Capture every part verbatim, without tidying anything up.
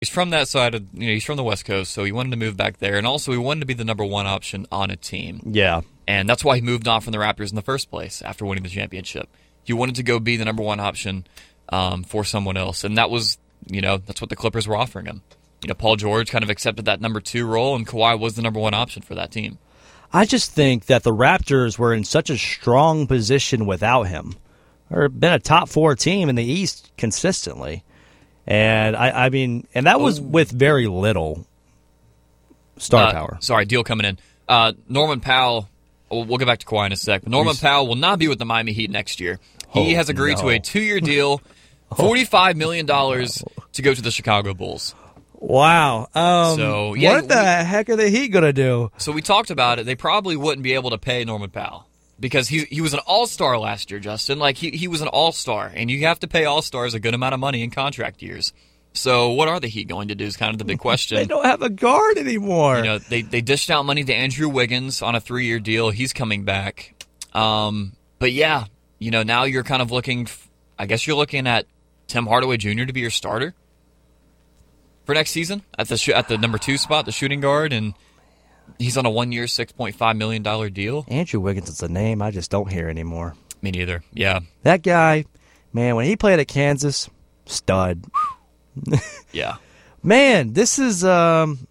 He's from that side of, you know, he's from the West Coast, so he wanted to move back there. And also, he wanted to be the number one option on a team. Yeah. And that's why he moved on from the Raptors in the first place after winning the championship. He wanted to go be the number one option um, for someone else. And that was, you know, that's what the Clippers were offering him. You know, Paul George kind of accepted that number two role, and Kawhi was the number one option for that team. I just think that the Raptors were in such a strong position without him. Or been a top four team in the East consistently. And, I, I mean, and that was oh. with very little star uh, power. Sorry, deal coming in. Uh, Norman Powell, we'll, we'll get back to Kawhi in a sec, but Norman Powell will not be with the Miami Heat next year. He oh, has agreed no. to a two-year deal, forty-five million dollars to go to the Chicago Bulls. Wow. Um, so, yeah, what the we, heck are the Heat going to do? So we talked about it. They probably wouldn't be able to pay Norman Powell. Because he he was an all-star last year, Justin. Like, he, he was an all-star. And you have to pay all-stars a good amount of money in contract years. So what are the Heat going to do is kind of the big question. They don't have a guard anymore. You know, they, they dished out money to Andrew Wiggins on a three-year deal. He's coming back. Um, but, yeah, you know, now you're kind of looking, I guess you're looking at Tim Hardaway Junior to be your starter for next season at the sh- at the number two spot, the shooting guard, and he's on a one-year, six point five million dollars deal. Andrew Wiggins is a name I just don't hear anymore. Me neither, yeah. That guy, man, when he played at Kansas, stud. Yeah. Man, this is um,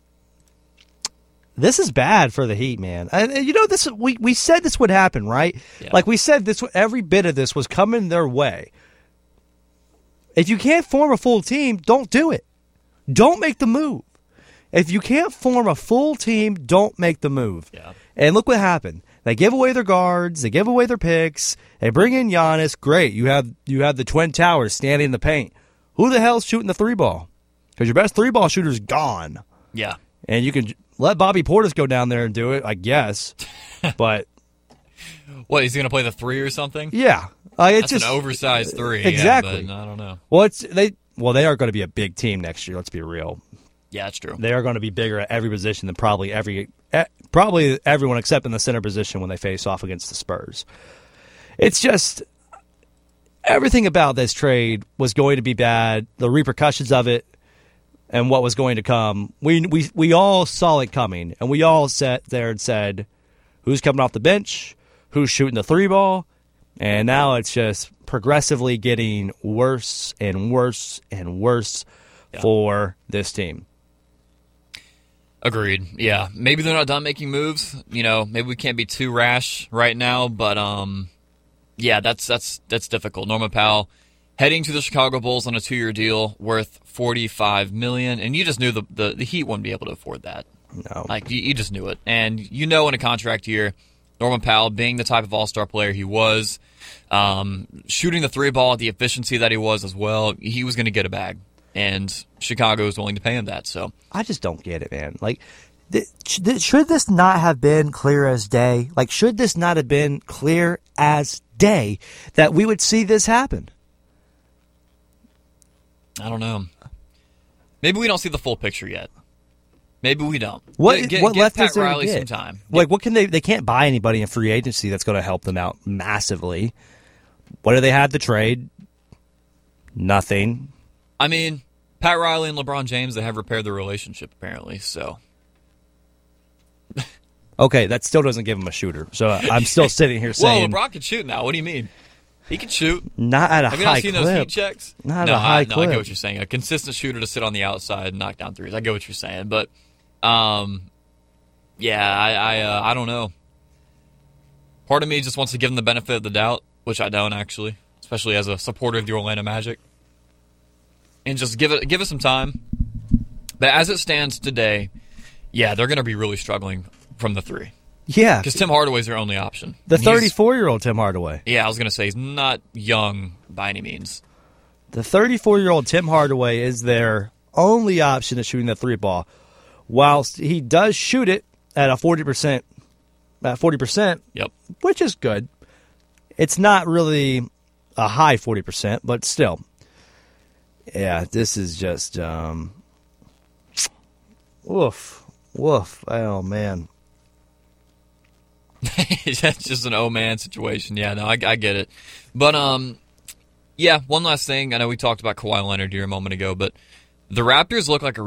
this is bad for the Heat, man. And, and you know, this we we said this would happen, right? Yeah. Like we said, this every bit of this was coming their way. If you can't form a full team, don't do it. Don't make the move. If you can't form a full team, don't make the move. Yeah. And look what happened. They give away their guards. They give away their picks. They bring in Giannis. Great. You have you have the Twin Towers standing in the paint. Who the hell's shooting the three ball? Because your best three ball shooter's gone. Yeah. And you can let Bobby Portis go down there and do it, I guess. But what, is he going to play the three or something? yeah, uh, it's That's just an oversized three. Exactly. Yeah, but I don't know. Well, it's they. Well, they are going to be a big team next year. Let's be real. Yeah, that's true. They are going to be bigger at every position than probably every eh, probably everyone except in the center position when they face off against the Spurs. It's just everything about this trade was going to be bad. The repercussions of it and what was going to come, we we we all saw it coming, and we all sat there and said, "Who's coming off the bench? Who's shooting the three ball?" And now it's just progressively getting worse and worse and worse yeah. for this team. Agreed. Yeah. Maybe they're not done making moves. You know, maybe we can't be too rash right now, but um, yeah, that's that's that's difficult. Norman Powell heading to the Chicago Bulls on a two-year deal worth forty-five million dollars, and you just knew the, the, the Heat wouldn't be able to afford that. No. Like, you, you just knew it. And you know in a contract year, Norman Powell, being the type of all-star player he was, um, shooting the three ball at the efficiency that he was as well, he was going to get a bag. And Chicago is willing to pay him that. So I just don't get it, man. Like, th- th- should this not have been clear as day? Like, should this not have been clear as day that we would see this happen? I don't know. Maybe we don't see the full picture yet. Maybe we don't. What, get, get, what get left Pat is there Riley to some get? time. Like, what can they? They can't buy anybody in free agency that's going to help them out massively. What do they have to trade? Nothing. I mean, Pat Riley and LeBron James, they have repaired their relationship, apparently, so. Okay, that still doesn't give him a shooter. So I'm still sitting here saying... Well, LeBron can shoot now. What do you mean? He can shoot. Not at a have high clip. Have you not seen those heat checks? Not no, at a high I, clip. No, I get what you're saying. A consistent shooter to sit on the outside and knock down threes. I get what you're saying. But, um, yeah, I I, uh, I don't know. Part of me just wants to give him the benefit of the doubt, which I don't, actually, especially as a supporter of the Orlando Magic. And just give it give it some time. But as it stands today, yeah, they're going to be really struggling from the three. Yeah. Because Tim Hardaway's their only option. The thirty-four-year-old Tim Hardaway. Yeah, I was going to say, he's not young by any means. The thirty-four-year-old Tim Hardaway is their only option at shooting the three ball. Whilst he does shoot it at a forty percent, at forty percent, yep, which is good. It's not really a high forty percent, but still. Yeah, this is just, um, woof, woof. Oh, man. That's just an oh man situation. Yeah, no, I, I get it. But, um, yeah, one last thing. I know we talked about Kawhi Leonard here a moment ago, but the Raptors look like a